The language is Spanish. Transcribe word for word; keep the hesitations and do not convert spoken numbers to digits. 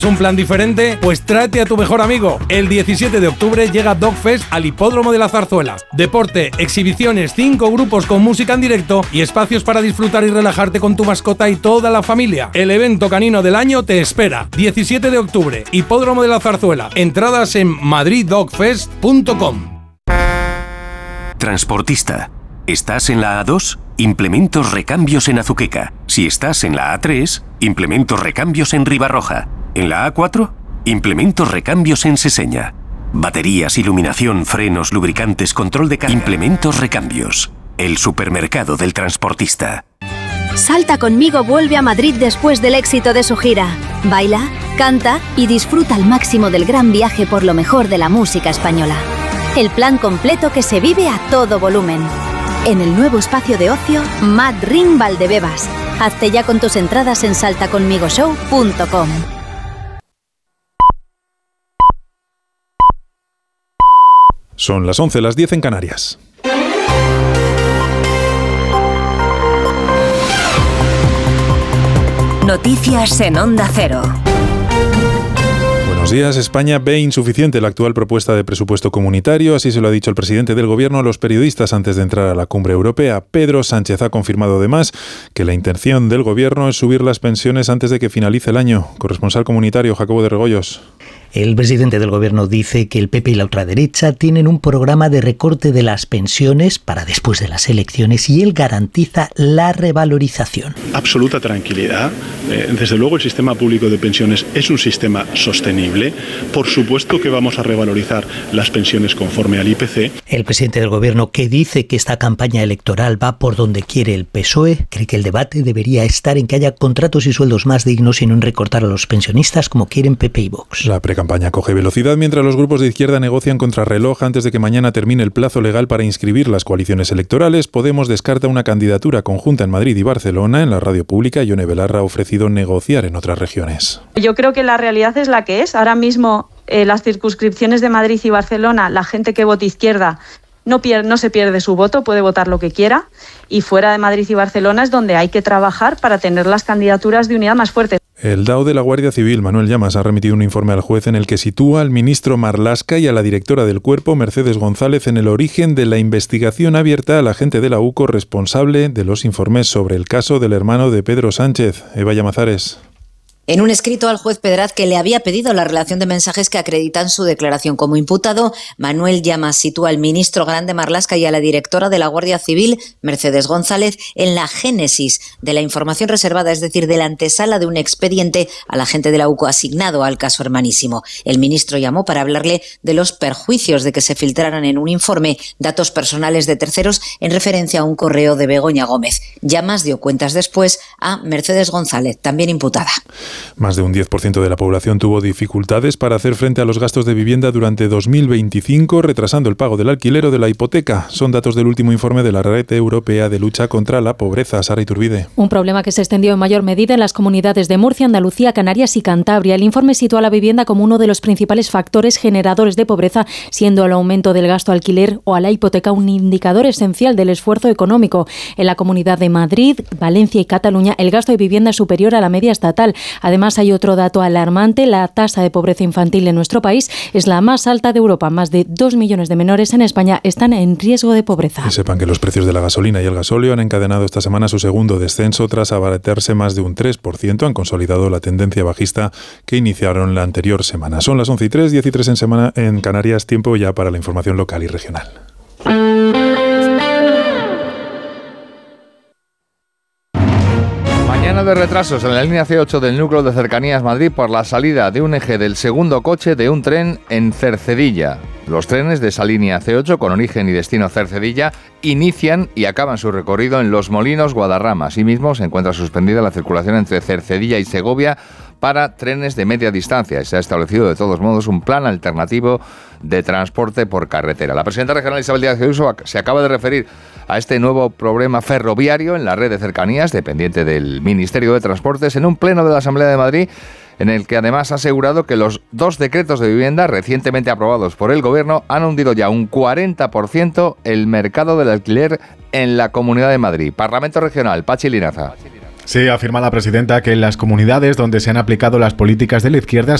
¿Un plan diferente? Pues tráete a tu mejor amigo. El diecisiete de octubre llega Dogfest al Hipódromo de la Zarzuela. Deporte, exhibiciones, cinco grupos con música en directo y espacios para disfrutar y relajarte con tu mascota y toda la familia. El evento canino del año te espera. diecisiete de octubre, Hipódromo de la Zarzuela. Entradas en madrid dog fest punto com. Transportista. ¿Estás en la A dos? Implementos recambios en Azuqueca. Si estás en la A tres, implementos recambios en Ribarroja. En la A cuatro, implementos recambios en Seseña. Baterías, iluminación, frenos, lubricantes, control de carga. Implementos recambios. El supermercado del transportista. Salta conmigo vuelve a Madrid después del éxito de su gira. Baila, canta y disfruta al máximo del gran viaje por lo mejor de la música española. El plan completo que se vive a todo volumen. En el nuevo espacio de ocio Mad Ring Valdebebas. Hazte ya con tus entradas en salta conmigo show punto com. Son las once, las diez en Canarias. Noticias en Onda Cero. Buenos días. España ve insuficiente la actual propuesta de presupuesto comunitario, así se lo ha dicho el presidente del Gobierno a los periodistas antes de entrar a la cumbre europea. Pedro Sánchez ha confirmado además que la intención del Gobierno es subir las pensiones antes de que finalice el año. Corresponsal comunitario, Jacobo de Regoyos. El presidente del Gobierno dice que el P P y la ultraderecha tienen un programa de recorte de las pensiones para después de las elecciones y él garantiza la revalorización. Absoluta tranquilidad. Eh, desde luego el sistema público de pensiones es un sistema sostenible. Por supuesto que vamos a revalorizar las pensiones conforme al I P C. El presidente del Gobierno, que dice que esta campaña electoral va por donde quiere el P S O E, cree que el debate debería estar en que haya contratos y sueldos más dignos y no en recortar a los pensionistas como quieren P P y Vox. La campaña coge velocidad mientras los grupos de izquierda negocian contrarreloj antes de que mañana termine el plazo legal para inscribir las coaliciones electorales. Podemos descarta una candidatura conjunta en Madrid y Barcelona. En la radio pública, Ione Belarra ha ofrecido negociar en otras regiones. Yo creo que la realidad es la que es. Ahora mismo eh, las circunscripciones de Madrid y Barcelona, la gente que vote izquierda no, pierde, no se pierde su voto, puede votar lo que quiera. Y fuera de Madrid y Barcelona es donde hay que trabajar para tener las candidaturas de unidad más fuertes. El D A O de la Guardia Civil, Manuel Llamas, ha remitido un informe al juez en el que sitúa al ministro Marlaska y a la directora del Cuerpo, Mercedes González, en el origen de la investigación abierta al agente de la U C O responsable de los informes sobre el caso del hermano de Pedro Sánchez. Eva Llamazares. En un escrito al juez Pedraz que le había pedido la relación de mensajes que acreditan su declaración como imputado, Manuel Llamas sitúa al ministro Grande Marlaska y a la directora de la Guardia Civil, Mercedes González, en la génesis de la información reservada, es decir, de la antesala de un expediente al agente de la U C O asignado al caso hermanísimo. El ministro llamó para hablarle de los perjuicios de que se filtraran en un informe datos personales de terceros en referencia a un correo de Begoña Gómez. Llamas dio cuentas después a Mercedes González, también imputada. Más de un diez por ciento de la población tuvo dificultades para hacer frente a los gastos de vivienda durante dos mil veinticinco, retrasando el pago del alquiler o de la hipoteca. Son datos del último informe de la Red Europea de Lucha contra la Pobreza. Sara Iturbide. Un problema que se extendió en mayor medida en las comunidades de Murcia, Andalucía, Canarias y Cantabria. El informe sitúa a la vivienda como uno de los principales factores generadores de pobreza, siendo el aumento del gasto alquiler o a la hipoteca un indicador esencial del esfuerzo económico. En la Comunidad de Madrid, Valencia y Cataluña, el gasto de vivienda es superior a la media estatal. Además, hay otro dato alarmante. La tasa de pobreza infantil en nuestro país es la más alta de Europa. Más de dos millones de menores en España están en riesgo de pobreza. Y sepan que los precios de la gasolina y el gasóleo han encadenado esta semana su segundo descenso tras abaratarse más de un tres por ciento. Han consolidado la tendencia bajista que iniciaron la anterior semana. Son las once y tres, diez y tres en, semana, en Canarias. Tiempo ya para la información local y regional. Mañana de retrasos en la línea C ocho del núcleo de Cercanías Madrid por la salida de un eje del segundo coche de un tren en Cercedilla. Los trenes de esa línea C ocho con origen y destino Cercedilla inician y acaban su recorrido en Los Molinos, Guadarrama. Asimismo, se encuentra suspendida la circulación entre Cercedilla y Segovia para trenes de media distancia. Se ha establecido de todos modos un plan alternativo de transporte por carretera. La presidenta regional Isabel Díaz Ayuso se acaba de referir a este nuevo problema ferroviario en la red de cercanías dependiente del Ministerio de Transportes en un pleno de la Asamblea de Madrid, en el que además ha asegurado que los dos decretos de vivienda recientemente aprobados por el Gobierno han hundido ya un cuarenta por ciento el mercado del alquiler en la Comunidad de Madrid. Parlamento Regional, Pachi Linaza. Sí, afirma la presidenta que en las comunidades donde se han aplicado las políticas de la izquierda